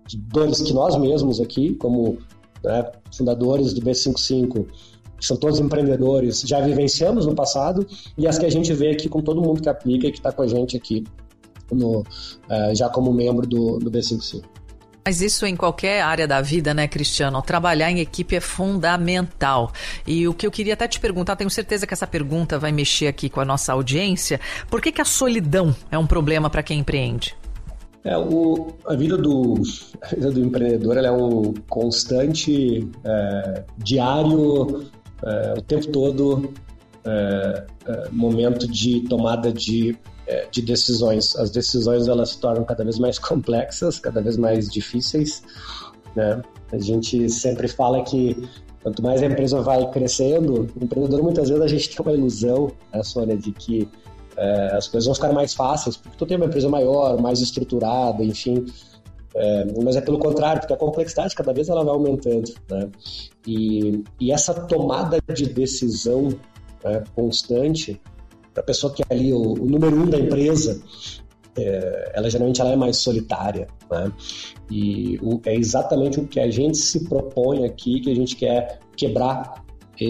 de dores que nós mesmos aqui, como, né, fundadores do B55, que são todos empreendedores, já vivenciamos no passado, e as que a gente vê aqui com todo mundo que aplica e que está com a gente aqui, já como membro do B55. Mas isso em qualquer área da vida, né, Cristiano? Trabalhar em equipe é fundamental. E o que eu queria até te perguntar, tenho certeza que essa pergunta vai mexer aqui com a nossa audiência, por que a solidão é um problema para quem empreende? A vida do empreendedor, ela é um constante, diário, o tempo todo, momento de tomada de decisões. As decisões, elas se tornam cada vez mais complexas, cada vez mais difíceis, né? A gente sempre fala que quanto mais a empresa vai crescendo, o empreendedor, muitas vezes a gente tem uma ilusão, né, Sônia, de que as coisas vão ficar mais fáceis, porque tu tem uma empresa maior, mais estruturada, enfim, mas é pelo contrário, porque a complexidade cada vez ela vai aumentando, né? E essa tomada de decisão, né, constante, para a pessoa que é ali o número 1 da empresa, ela geralmente ela é mais solitária, né? E é exatamente o que a gente se propõe aqui, que a gente quer quebrar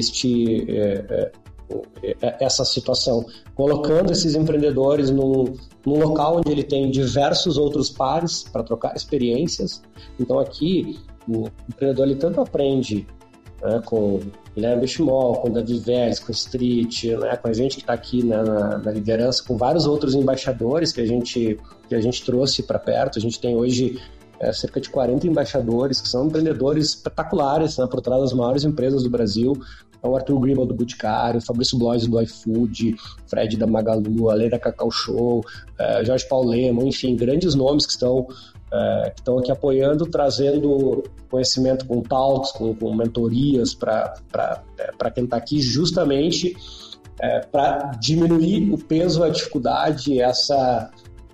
essa situação, colocando esses empreendedores num local onde ele tem diversos outros pares para trocar experiências. Então aqui o empreendedor ele tanto aprende, né, com Guilherme Benchimol, com Davi Vélez, com Street, né, com a gente que está aqui, né, na liderança, com vários outros embaixadores que a gente trouxe para perto. A gente tem hoje cerca de 40 embaixadores que são empreendedores espetaculares, né, por trás das maiores empresas do Brasil. O Arthur Gribble do Boticário, o Fabrício Blois do iFood, Fred da Magalu, a Lei da Cacau Show, Jorge Paulo Lema, enfim, grandes nomes que estão aqui apoiando, trazendo conhecimento com talks, com mentorias para quem está aqui, justamente para diminuir o peso, a dificuldade, essa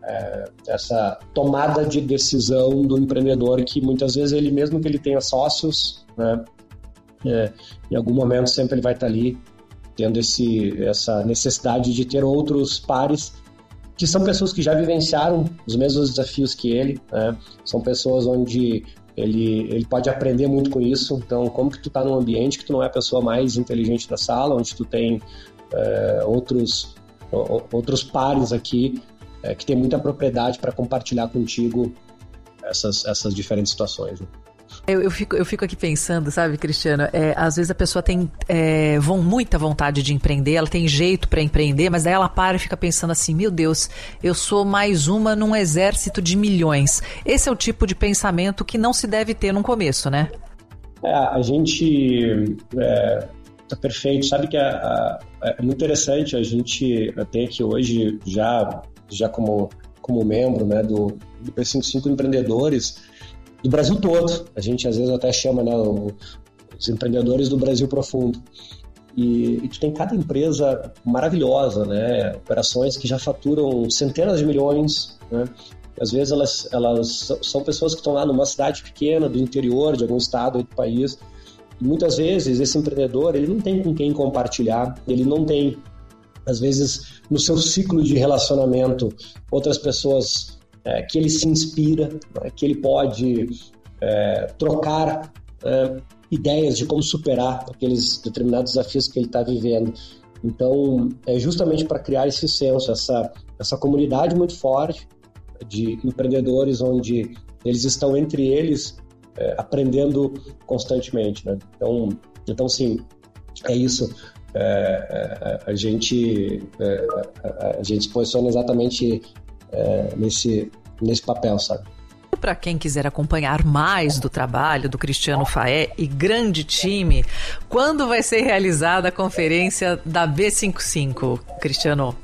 tomada de decisão do empreendedor, que muitas vezes ele, mesmo que ele tenha sócios, né, em algum momento sempre ele vai estar ali tendo essa necessidade de ter outros pares que são pessoas que já vivenciaram os mesmos desafios que ele, né? São pessoas onde ele pode aprender muito com isso. Então, como que tu tá num ambiente que tu não é a pessoa mais inteligente da sala, onde tu tem outros pares aqui que tem muita propriedade para compartilhar contigo essas diferentes situações, né? Eu fico aqui pensando, sabe, Cristiano, às vezes a pessoa tem muita vontade de empreender, ela tem jeito para empreender, mas daí ela para e fica pensando assim, meu Deus, eu sou mais uma num exército de milhões. Esse é o tipo de pensamento que não se deve ter no começo, né? A gente... tá perfeito. Sabe que é muito interessante, a gente tem aqui hoje, já como membro, né, do B55 Empreendedores, do Brasil todo. A gente às vezes até chama, né, os empreendedores do Brasil profundo. E tu tem cada empresa maravilhosa, né? Operações que já faturam centenas de milhões, né? Às vezes elas são pessoas que estão lá numa cidade pequena, do interior de algum estado do país. E muitas vezes esse empreendedor ele não tem com quem compartilhar, ele não tem, às vezes, no seu ciclo de relacionamento, outras pessoas que ele se inspira, né, que ele pode trocar ideias de como superar aqueles determinados desafios que ele está vivendo. Então, é justamente para criar esse senso, essa comunidade muito forte de empreendedores, onde eles estão entre eles aprendendo constantemente, né? Então sim, é isso. A gente se posiciona exatamente nesse papel, sabe? Para quem quiser acompanhar mais do trabalho do Cristiano Faé e grande time, quando vai ser realizada a conferência da B55, Cristiano?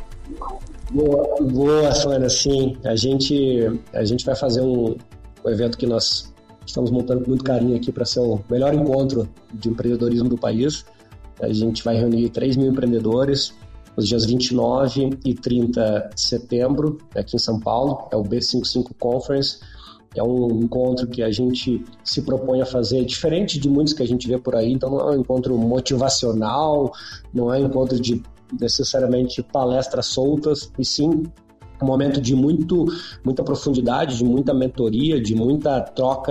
Boa, Sônia, sim. A gente vai fazer um evento que nós estamos montando com muito carinho aqui para ser o melhor encontro de empreendedorismo do país. A gente vai reunir 3.000 empreendedores nos dias 29 e 30 de setembro, aqui em São Paulo. É o B55 Conference. É um encontro que a gente se propõe a fazer diferente de muitos que a gente vê por aí. Então, não é um encontro motivacional, não é um encontro de necessariamente palestras soltas, e sim um momento de muita profundidade, de muita mentoria, de muita troca